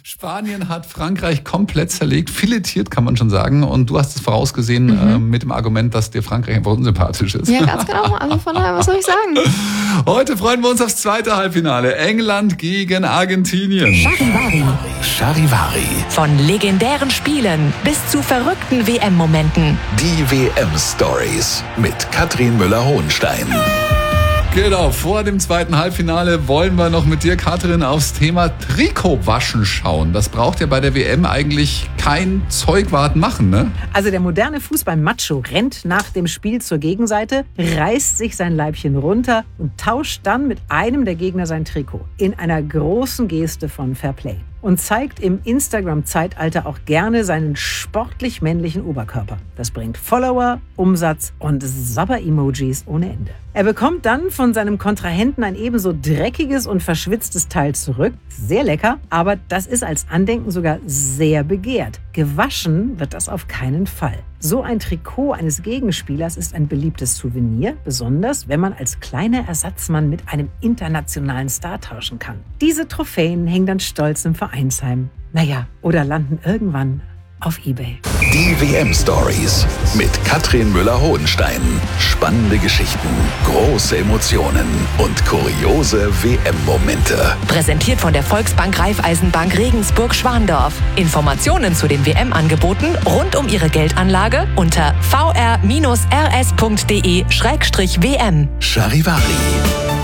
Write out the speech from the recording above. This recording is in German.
Spanien hat Frankreich komplett zerlegt, filetiert, kann man schon sagen. Und du hast es vorausgesehen mit dem Argument, dass dir Frankreich einfach unsympathisch ist. Ja, ganz genau. Also von daher, was soll ich sagen? Heute freuen wir uns aufs zweite Halbfinale. England gegen Argentinien. Charivari. Von legendären Spielen bis zu verrückten WM-Momenten. Die WM-Stories mit Katrin Müller-Hohenstein. Genau, vor dem zweiten Halbfinale wollen wir noch mit dir, Katrin, aufs Thema Trikotwaschen schauen. Das braucht ja bei der WM eigentlich kein Zeugwart machen, ne? Also der moderne Fußball-Macho rennt nach dem Spiel zur Gegenseite, reißt sich sein Leibchen runter und tauscht dann mit einem der Gegner sein Trikot. In einer großen Geste von Fairplay. Und zeigt im Instagram-Zeitalter auch gerne seinen sportlich männlichen Oberkörper. Das bringt Follower, Umsatz und Sabber-Emojis ohne Ende. Er bekommt dann von seinem Kontrahenten ein ebenso dreckiges und verschwitztes Teil zurück. Sehr lecker, aber das ist als Andenken sogar sehr begehrt. Gewaschen wird das auf keinen Fall. So ein Trikot eines Gegenspielers ist ein beliebtes Souvenir, besonders wenn man als kleiner Ersatzmann mit einem internationalen Star tauschen kann. Diese Trophäen hängen dann stolz im Vereinsheim. Naja, oder landen irgendwann auf eBay. Die WM-Stories mit Katrin Müller-Hohenstein. Spannende Geschichten, große Emotionen und kuriose WM-Momente. Präsentiert von der Volksbank Raiffeisenbank Regensburg-Schwandorf. Informationen zu den WM-Angeboten rund um Ihre Geldanlage unter vr-rs.de/WM. Charivari.